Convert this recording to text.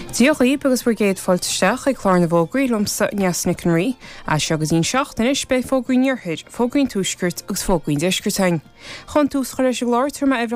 Díochaí agus bfuair géad fáilteteach ag chlár na bhógraí lomsa neasna Conraí, a seagus íon seachtanis be fógraí níorthaid, fógraín túisgurt agus fógraín deisgurtain. Chun tús chuir leis go láir tuairma